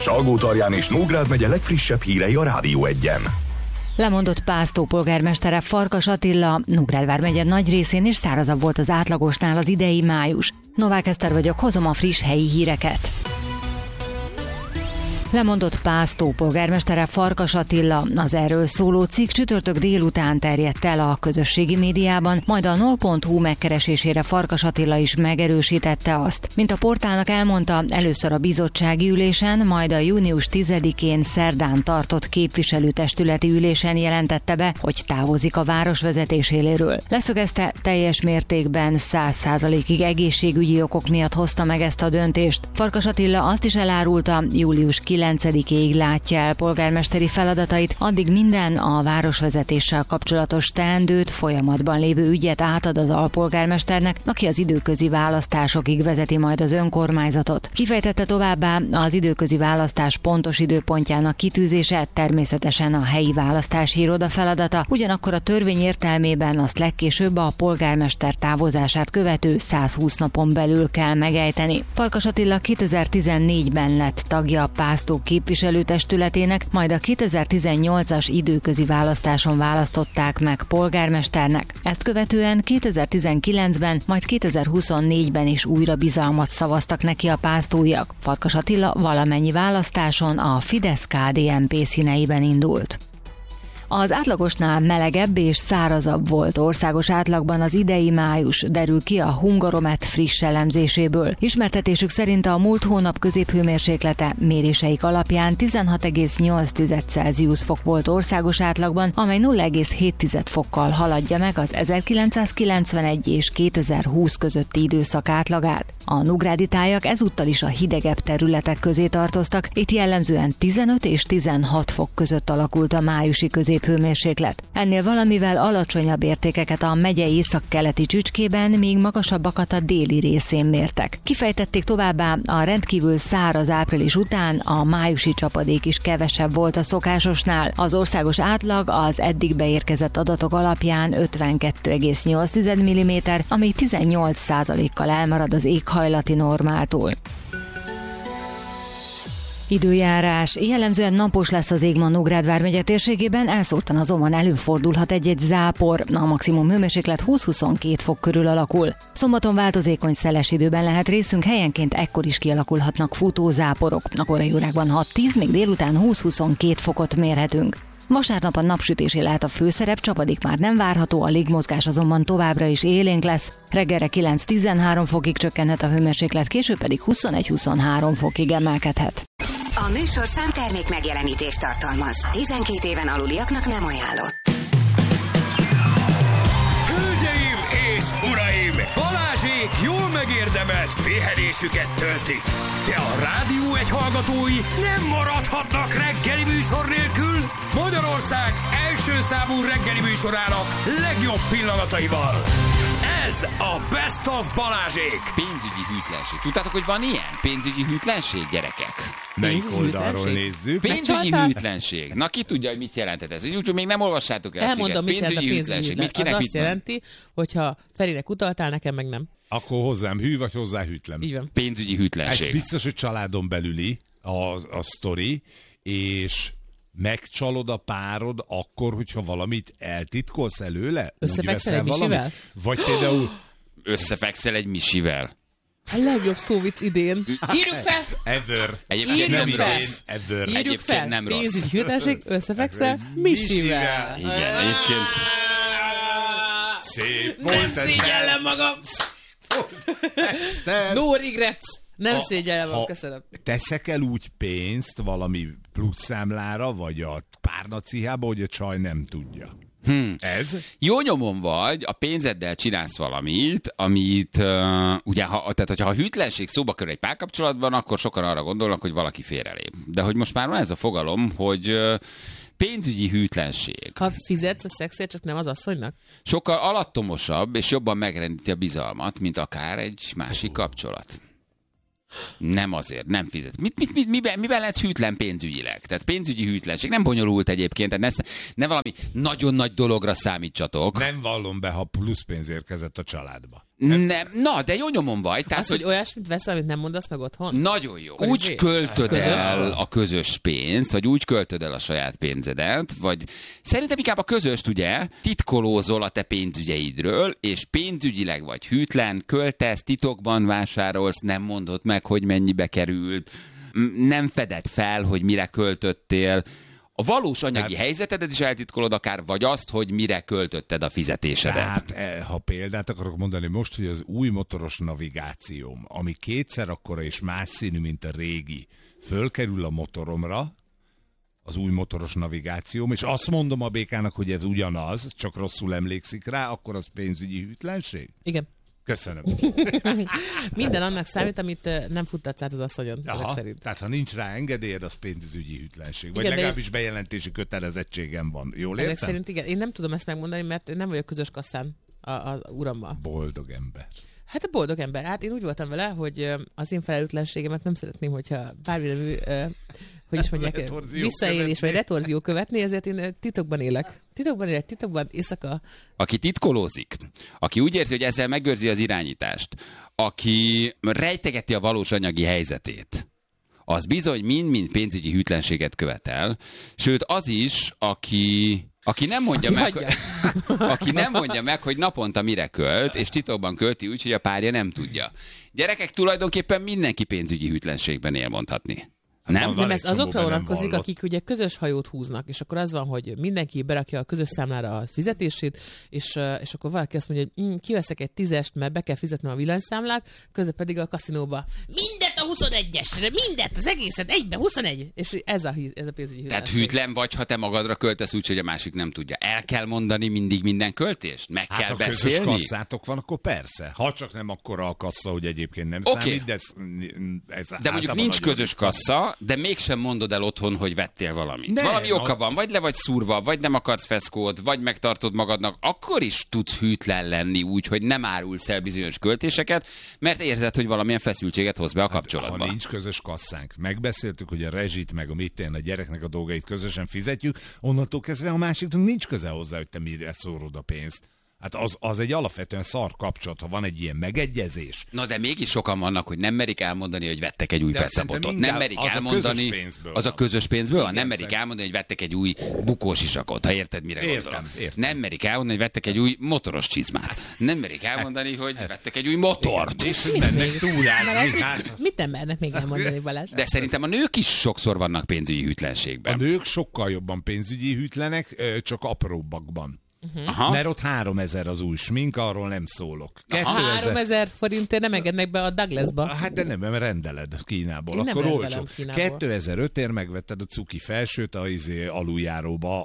Salgótarján és Nógrád megye legfrissebb hírei a Rádió 1-en. Lemondott Pásztó polgármestere Farkas Attila, Nógrád vármegye nagy részén is szárazabb volt az átlagosnál az idei május. Novák Eszter vagyok, hozom a friss helyi híreket. Lemondott Pásztó polgármestere Farkas Attila. Az erről szóló cikk csütörtök délután terjedt el a közösségi médiában, majd a nol.hu megkeresésére Farkas Attila is megerősítette azt. Mint a portálnak elmondta, először a bizottsági ülésen, majd a június 10-én szerdán tartott képviselőtestületi ülésen jelentette be, hogy távozik a város vezetéséről. Leszögezte, teljes mértékben 100%-ig egészségügyi okok miatt hozta meg ezt a döntést. Farkas Attila azt is elárulta, július 9-ig látja el polgármesteri feladatait, addig minden a városvezetéssel kapcsolatos teendőt, folyamatban lévő ügyet átad az alpolgármesternek, aki az időközi választásokig vezeti majd az önkormányzatot. Kifejtette továbbá, az időközi választás pontos időpontjának kitűzése természetesen a helyi választási iroda feladata, ugyanakkor a törvény értelmében azt legkésőbb a polgármester távozását követő 120 napon belül kell megejteni. Farkas Attila 2014-ben lett tagja a Pásztó képviselőtestületének, majd a 2018-as időközi választáson választották meg polgármesternek. Ezt követően 2019-ben, majd 2024-ben is újra bizalmat szavaztak neki a pásztóiak. Farkas Attila valamennyi választáson a Fidesz-KDNP színeiben indult. Az átlagosnál melegebb és szárazabb volt országos átlagban az idei május, derül ki a Hungaromet friss elemzéséből. Ismertetésük szerint a múlt hónap középhőmérséklete méréseik alapján 16,8 Celsius fok volt országos átlagban, amely 0,7 fokkal haladja meg az 1991 és 2020 közötti időszak átlagát. A nógrádi tájak ezúttal is a hidegebb területek közé tartoztak, itt jellemzően 15 és 16 fok között alakult a májusi középhőmérséklet. Ennél valamivel alacsonyabb értékeket a megye északkeleti csücskében, míg magasabbakat a déli részén mértek. Kifejtették továbbá, a rendkívül száraz április után a májusi csapadék is kevesebb volt a szokásosnál. Az országos átlag az eddig beérkezett adatok alapján 52,8 mm, ami 18%-kal elmarad az éghajlati normától. Időjárás. Jellemzően napos lesz az ég ma Nógrád vármegye térségében, elszórtan azonban előfordulhat egy-egy zápor. A maximum hőmérséklet 20-22 fok körül alakul. Szombaton változékony szeles időben lehet részünk, helyenként ekkor is kialakulhatnak futózáporok. A korai órákban 6-10, még délután 20-22 fokot mérhetünk. Vasárnap a napsütésé lehet a főszerep, csapadék már nem várható, a légmozgás azonban továbbra is élénk lesz. Reggelre 9-13 fokig csökkenhet a hőmérséklet, később pedig 21-23 fokig emelkedhet. A műsorszám termék megjelenítést tartalmaz. 12 éven aluliaknak nem ajánlott. Hölgyeim és uraim! Balázsék jól megérdemelt pihenésüket töltik. De a Rádió 1 hallgatói nem maradhatnak reggeli műsor nélkül. Magyarország első számú reggeli műsorának legjobb pillanataival. Ez a Best of Balázsék. Pénzügyi hűtlenség. Tudtátok, hogy van ilyen? Pénzügyi hűtlenség, gyerekek? Melyik oldalról nézzük? Pénzügyi hűtlenség. Na, ki tudja, hogy mit jelentett ez? Úgyhogy még nem olvassátok el. Elmondom, mit jelent a pénzügyi hűtlenség. Az azt jelenti, hogyha Ferinek utaltál, nekem meg nem. Akkor hozzám hű, vagy hozzá hűtlem. Így van. Pénzügyi hűtlenség. Ez biztos, hogy családon belüli a sztori, és megcsalod a párod akkor, hogyha valamit eltitkolsz előle? Összefekszel egy misivel? Vagy például... Összefekszel egy misivel. A legjobb szóvic idén. Írjuk fel! Ever. Egyébként nem rossz. Ever. Írjuk fel. Nem rossz. Pénzügyi hűtlenség, összefekszel misivel. Igen, egyébként. Szép volt Nem ez. szégyellem magam! No regrets! Nem szégyellem magam, köszönöm. Teszek el úgy pénzt valami plusz számlára, vagy a párnacihába, hogy a csaj nem tudja. Ez? Jó nyomon vagy, a pénzeddel csinálsz valamit, amit ugye, tehát hogyha a hűtlenség szóba kerül egy párkapcsolatban, akkor sokan arra gondolnak, hogy valaki félrelép. De hogy most már van ez a fogalom, hogy pénzügyi hűtlenség. Ha fizetsz a szexért, csak nem az asszonynak? Sokkal alattomosabb, és jobban megrendíti a bizalmat, mint akár egy másik kapcsolat. Nem azért, nem fizet. Miben lehet hűtlen pénzügyileg? Tehát pénzügyi hűtlenség nem bonyolult egyébként, tehát ne valami nagyon nagy dologra számítsatok. Nem vallom be, ha plusz pénz érkezett a családba. Nem, na, de jó nyomon vagy. Tehát, hogy olyasmit veszel, amit nem mondasz meg otthon? Nagyon jó. Úgy költöd el a közös pénzt, vagy úgy költöd el a saját pénzedet, vagy szerintem inkább a közöst, ugye, titkolózol a te pénzügyeidről, és pénzügyileg vagy hűtlen, költesz, titokban vásárolsz, nem mondod meg, hogy mennyibe került, nem feded fel, hogy mire költöttél. A valós anyagi helyzetedet is eltitkolod akár, vagy azt, hogy mire költötted a fizetésedet. Tehát, ha példát akarok mondani most, hogy az új motoros navigációm, ami kétszer akkora és más színű, mint a régi, fölkerül a motoromra, az új motoros navigációm, és azt mondom a békának, hogy ez ugyanaz, csak rosszul emlékszik rá, akkor az pénzügyi hűtlenség? Igen. Köszönöm. Minden annak számít, amit nem futtatsz át az asszonyon. Szerint. Tehát ha nincs rá engedélyed, az pénzügyi hűtlenség. Vagy igen, legalábbis bejelentési kötelezettségem van. Jól értem? Ezek szerint igen. Én nem tudom ezt megmondani, mert nem vagyok közös kasszán az urammal. Boldog ember. Hát a boldog ember. Hát én úgy voltam vele, hogy az én felelőtlenségemet nem szeretném, hogyha bármilyen hogy is mondják, visszaélés vagy retorzió követni, ezért én titokban élek. Titokban, éjszaka. Aki titkolózik, aki úgy érzi, hogy ezzel megőrzi az irányítást, aki rejtegeti a valós anyagi helyzetét, az bizony mind pénzügyi hűtlenséget követel, sőt az is, aki nem mondja meg, hogy naponta mire költ, és titokban költi úgy, hogy a párja nem tudja. Gyerekek, tulajdonképpen mindenki pénzügyi hűtlenségben él, mondhatni. Nem, ez azokra vonatkozik, akik ugye közös hajót húznak, és akkor az van, hogy mindenki berakja a közös számlára a fizetését, és akkor valaki azt mondja, hogy kiveszek egy 10-est, mert be kell fizetnem a villanyszámlát, közben pedig a kaszinóba mindent a 21-esre, mindent, az egészet, egybe 21, és ez a pénzügyi hűtlenség. Tehát hűtlen vagy, ha te magadra költesz úgy, hogy a másik nem tudja. El kell mondani mindig minden költést? Meg kell beszélni? Ha közös kasszátok van, akkor persze. Ha csak nem akkora a kassa, hogy egyébként nem számít, de mondjuk nincs közös kassa, de mégsem mondod el otthon, hogy vettél valamit. Valami oka van, vagy le vagy szúrva, vagy nem akarsz feszkót, vagy megtartod magadnak, akkor is tudsz hűtlen lenni úgy, hogy nem árulsz el bizonyos költéseket, mert érzed, hogy valamilyen feszültséget hoz be a kapcsolatba. Ha nincs közös kasszánk, megbeszéltük, hogy a rezsit meg a a gyereknek a dolgait közösen fizetjük, onnantól kezdve a másiknak nincs köze hozzá, hogy te mire szórod a pénzt. Hát az egy alapvetően szar kapcsolat, ha van egy ilyen megegyezés. Na de mégis sokan vannak, hogy nem merik elmondani, hogy vettek egy új petszapotot. Nem merik elmondani, az a közös pénzből van. Nem merik elmondani, hogy vettek egy új bukósisakot, ha érted, mire gondolok. Nem merik elmondani, hogy vettek egy új motoros csizmát. Nem merik elmondani, hogy vettek egy új motort. És mennek túrázni. Mit nem mernek még elmondani, Balázs? De szerintem a nők is sokszor vannak pénzügyi hűtlenségben. A nők sokkal jobban pénzügyi hűtlenek, csak apróbbakban. Mert ott 3000 az új smink, arról nem szólok. 3000 forintért nem engednek be a Douglasba. Hát de nem, mert rendeled Kínából, én akkor olcsó. Kínából. 2005-ért megvetted a cuki felsőt a aluljáróba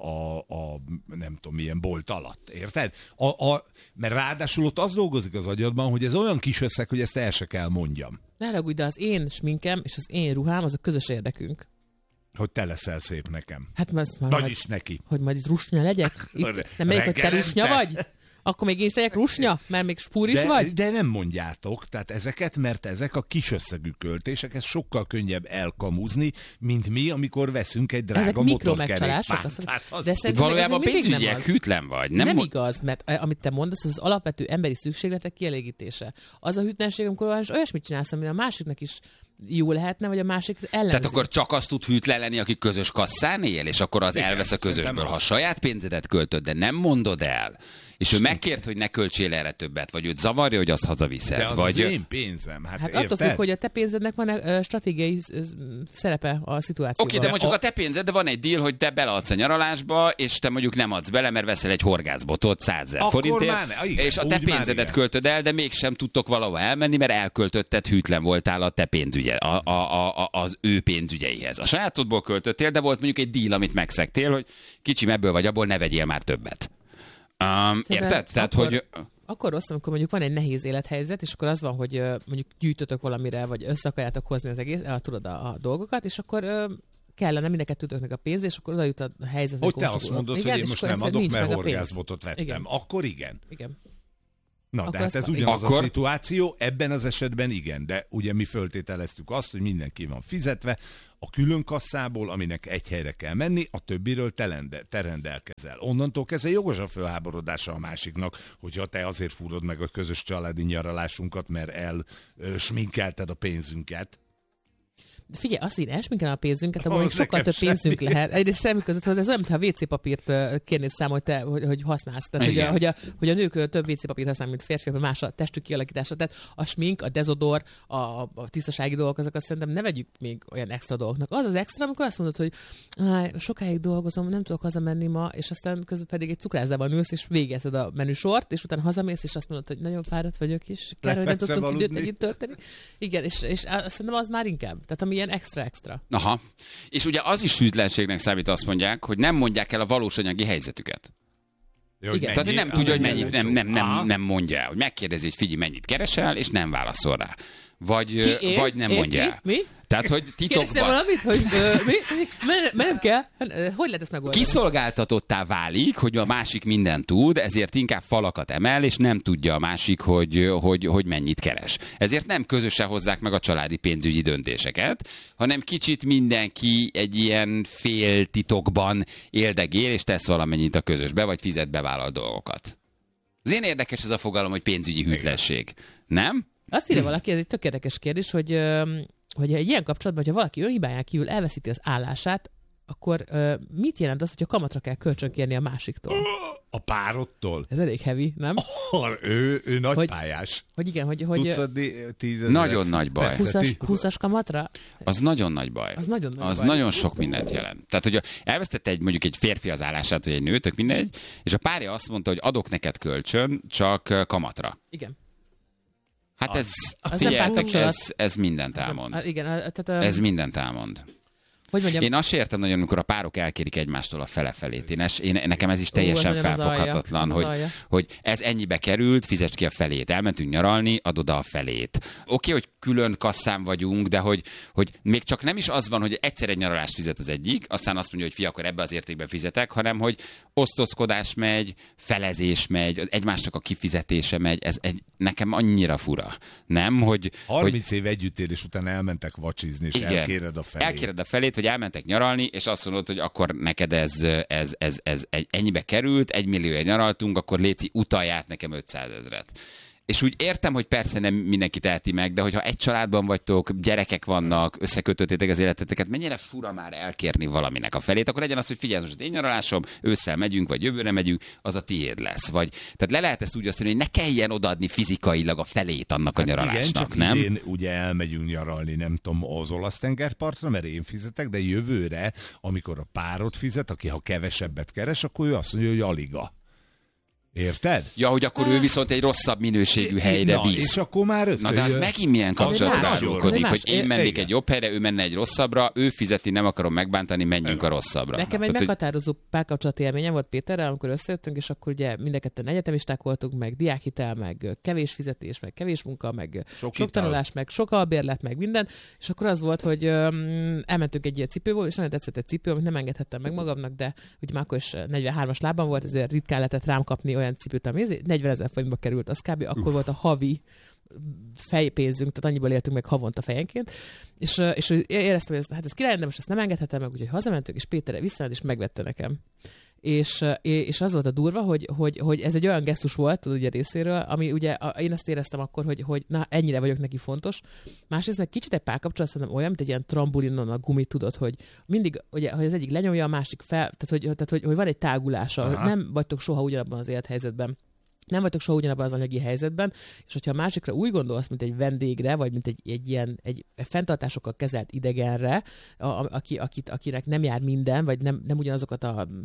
a nem tudom milyen bolt alatt, érted? Mert ráadásul ott az dolgozik az agyadban, hogy ez olyan kis összeg, hogy ezt el se kell mondjam. Ne haragudj, de az én sminkem és az én ruhám az a közös érdekünk. Hogy te leszel szép nekem. Hát nagy is neki. Hogy majd itt rusnya legyek? Nem melyik, hogy te rusnya vagy? Akkor még én is legyek rusnya? Mert még spúr is vagy? De nem mondjátok, tehát ezeket, mert ezek a kis összegű költések, ez sokkal könnyebb elkamuzni, mint mi, amikor veszünk egy drága motorkerékpárt. Valójában pénzügyileg hűtlen vagy. Nem igaz, mert amit te mondasz, az alapvető emberi szükségletek kielégítése. Az a hűtlenség, amikor olyasmit csinálsz, ami a másiknak is jó lehetne, vagy a másik ellenzi. Tehát akkor csak azt tud hűtlen lenni, aki közös kasszán él, és akkor az elvesz a közösből. Ha saját pénzedet költöd, de nem mondod el, és ő megkért, hogy ne költsél erre többet, vagy őt zavarja, hogy azt hazaviszed. De az vagy... az én pénzem. Hát attól függ, hogy a te pénzednek van stratégiai szerepe a szituációban. Oké, de mondjuk a te pénzed, de van egy deal, hogy te beleadsz a nyaralásba, és te mondjuk nem adsz bele, mert veszel egy horgászbotot 100 000 forintért, és a te pénzedet költöd el, de mégsem tudtok valahova elmenni, mert elköltötted, hűtlen voltál a te pénzügye, az ő pénzügyeihez. A sajátodból költöttél, de volt mondjuk egy deal, amit megszegtél, hogy kicsim ebből vagy abból, ne vegyél már többet. Érted? Tehát, hogy... Akkor rossz, amikor mondjuk van egy nehéz élethelyzet, és akkor az van, hogy mondjuk gyűjtötök valamire, vagy össze akarjátok hozni az egész, tudod a dolgokat, és akkor kellene mind a kettőtöknek a pénz, és akkor oda jut a helyzet. Hogy te azt mondod, igen, hogy én most nem adok, mert horgászbotot vettem. Igen. Akkor igen. Igen. Na, de hát ez ugyanaz a szituáció, ebben az esetben igen, de ugye mi föltételeztük azt, hogy mindenki van fizetve, a külön kasszából, aminek egy helyre kell menni, a többiről te rendelkezel. Onnantól kezdve jogos a fölháborodása a másiknak, hogyha te azért fúrod meg a közös családi nyaralásunkat, mert elsminkelted a pénzünket. Figyelj, azt így elsminkelem a pénzünket, abban sokkal több pénzünk lehet. Egyrészt semmi között, hogy ez olyan, mintha a WC papírt kérnéd szám, hogy használsz. Tehát, hogy a nők több WC papírt használnak, mint férfiak, más a testük kialakítása. Tehát a smink, a dezodor, a tisztasági dolgok, azokat szerintem ne vegyük még olyan extra dolgoknak. Az extra, amikor azt mondod, hogy sokáig dolgozom, nem tudok hazamenni ma, és aztán közben pedig egy cukrászdában ülsz, és végezted a menüsort, és utána hazamész, és azt mondod, hogy nagyon fáradt vagyok is, kell, hogy nem tudtunk időt együtt tölteni. Igen, és szerintem az már inkább. Tehát ilyen extra. Aha. És ugye az is hűtlenségnek számít, azt mondják, hogy nem mondják el a valós anyagi helyzetüket. Jó, igen. Tehát, hogy nem tudja, hogy mennyit, nem mondja el. Hogy megkérdezi, hogy figyelj, mennyit keresel, és nem válaszol rá. Vagy nem mondja el. Mi? Tehát, hogy titokban... Kérdeztem valamit, hogy mi? Mert nem kell. Hogy lehet ezt megoldani? Kiszolgáltatottá válik, hogy a másik mindent tud, ezért inkább falakat emel, és nem tudja a másik, hogy mennyit keres. Ezért nem közösen hozzák meg a családi pénzügyi döntéseket, hanem kicsit mindenki egy ilyen fél titokban éldegél, és tesz valamennyit a közösbe, vagy fizet bevállalt dolgokat. Az én érdekes ez a fogalom, hogy pénzügyi hűtlenség. Nem? Azt írja valaki, ez egy tök érdekes kérdés, hogy egy ilyen kapcsolatban, hogyha valaki önhibáján kívül elveszíti az állását, akkor mit jelent az, hogyha kamatra kell kölcsönkérni a másiktól? A párodtól? Ez elég heavy, nem? Ő nagy pályás. Hogy igen, hogy... Tucadi 10 000. Nagyon nagy baj. 20-as kamatra? Az nagyon nagy baj. Az nagyon sok mindent jelent. Tehát, hogy elvesztette mondjuk egy férfi az állását, vagy egy nő, tök mindegy, és a párja azt mondta, hogy adok neked kölcsön, csak kamatra. Igen. Hát ez mindent elmond. Ez mindent elmond. Hogy mondjam? Én azt értem nagyon, amikor a párok elkérik egymástól a fele-felét. Nekem ez is teljesen felfoghatatlan, hogy ez ennyibe került, fizesd ki a felét. Elmentünk nyaralni, ad oda a felét. Oké, hogy külön kasszán vagyunk, de hogy még csak nem is az van, hogy egyszer egy nyaralást fizet az egyik, aztán azt mondja, hogy fia, akkor ebbe az értékben fizetek, hanem hogy osztozkodás megy, felezés megy, egymásnak a kifizetése megy. Ez nekem annyira fura. Nem, hogy... 30 év együttélés után elmentek vacsizni, és igen, elkéred a felét, vagy elmentek nyaralni, és azt mondod, hogy akkor neked ez ennyibe került, 1 millióért nyaraltunk, akkor léci utalját nekem 500 000. És úgy értem, hogy persze nem mindenki teheti meg, de hogyha egy családban vagytok, gyerekek vannak, összekötöttétek az életeteket, mennyire fura már elkérni valaminek a felét, akkor legyen az, hogy figyelj, most az én nyaralásom, ősszel megyünk, vagy jövőre megyünk, az a tiéd lesz. Vagy, tehát le lehet ezt úgy azt mondani, hogy ne kelljen odaadni fizikailag a felét annak a nyaralásnak, igen, nem? Idén ugye elmegyünk nyaralni, nem tudom, az olasz tengerpartra, mert én fizetek, de jövőre, amikor a párod fizet, aki ha kevesebbet keres, akkor ő azt mondja, hogy aliga. Érted? Ja, hogy akkor ő viszont egy rosszabb minőségű helyre visz. És akkor már rögtön... Na, de az megint milyen kapcsolatban hogy én mennék egy jobb helyre, ő menne egy rosszabbra, ő fizeti, nem akarom megbántani, menjünk a rosszabbra. Nekem egy meghatározó párkapcsolati élményem volt Péterrel, amikor összejöttünk, és akkor ugye mindketten egyetemisták voltunk, meg diákhitel, meg kevés fizetés, meg kevés munka, meg sok tanulás, meg sok albérlet, meg minden, és akkor az volt, hogy elmentünk egy ilyen cipőból, és nagyon tetszett egy cipő, amit nem engedhettem meg magamnak, de ugye már akkor is 43-as lábam volt, ezért ritkán lehetett rám kapni olyan cipőt, ami 40 000 forintba került, az kb. Akkor volt a havi fejpénzünk, tehát annyiból éltünk meg havonta fejenként, és éreztem, hogy ezt király, de most ezt nem engedhetem meg, úgyhogy hazamentünk, és Péterre visszament, és megvette nekem. És az volt a durva, hogy ez egy olyan gesztus volt ugye részéről, ami ugye én azt éreztem akkor, hogy na ennyire vagyok neki fontos. Másrészt meg kicsit egy párkapcsolat szerintem olyan, mint egy ilyen trambulinon a gumit, tudod, hogy mindig, ugye, hogy az egyik lenyomja, a másik fel, tehát hogy van egy tágulása, hogy nem vagytok soha ugyanabban az élethelyzetben. Nem vagytok soha ugyanabban az anyagi helyzetben, és hogyha a másikra úgy gondolsz, mint egy vendégre, vagy mint egy fenntartásokkal kezelt idegenre, akinek nem jár minden, vagy nem ugyanazokat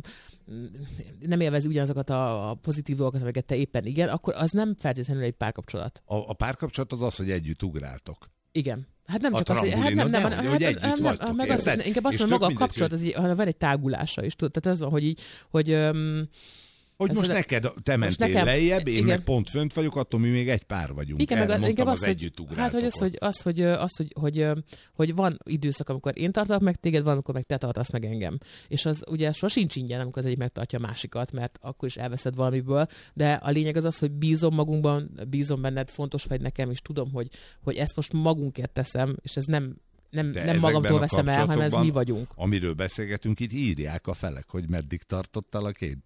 nem élvezi ugyanazokat a pozitív dolgokat, amiket te éppen igen, akkor az nem feltétlenül egy párkapcsolat. A párkapcsolat az, hogy együtt ugráltok. Igen. Hát nem csak az, hogy együtt vagytok, meg az, inkább azt mondom, maga a kapcsolat, van egy tágulása is. Tehát az van, hogy így, hogy Hogy most neked, te mentél nekem, lejjebb, én meg pont fönt vagyok, attól mi még egy pár vagyunk. Igen, erre mondtam az együttugráltokot. Hát, hogy van időszak, amikor én tartalak meg téged, van, amikor meg te tartasz meg engem. És az ugye sosincs ingyen, amikor az egyik megtartja a másikat, mert akkor is elveszed valamiből, de a lényeg az, hogy bízom magunkban, bízom benned, fontos vagy nekem, és tudom, hogy ezt most magunkért teszem, és ez nem magamtól veszem el, hanem ez mi vagyunk. Amiről beszélgetünk, itt írják a felek, hogy meddig tartott a